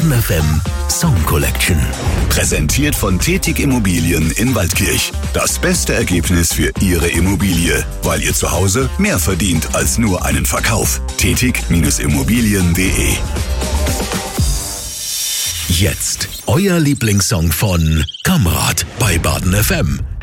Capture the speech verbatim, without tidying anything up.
Baden F M Song Collection. Präsentiert von Tetig Immobilien in Waldkirch. Das beste Ergebnis für Ihre Immobilie, weil ihr zu Hause mehr verdient als nur einen Verkauf. Tetig Immobilien punkt de. Jetzt euer Lieblingssong von Kamrat bei Baden F M.